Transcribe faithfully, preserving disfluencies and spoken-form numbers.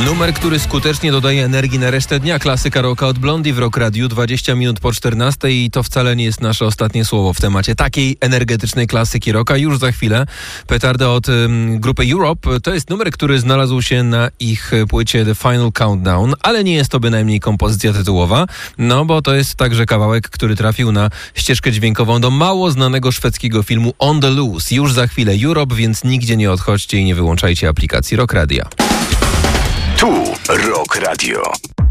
Numer, który skutecznie dodaje energii na resztę dnia. Klasyka rocka od Blondie w Rock Radiu, dwadzieścia minut po czternastej i to wcale nie jest nasze ostatnie słowo w temacie takiej energetycznej klasyki rocka. Już za chwilę petarda od um, grupy Europe. To jest numer, który znalazł się na ich płycie The Final Countdown, ale nie jest to bynajmniej kompozycja tytułowa, no bo to jest także kawałek, który trafił na ścieżkę dźwiękową do mało znanego szwedzkiego filmu On the Loose. Już za chwilę Europe, więc nigdzie nie odchodźcie i nie wyłączajcie aplikacji Rock Radia. Tu Rock Radio.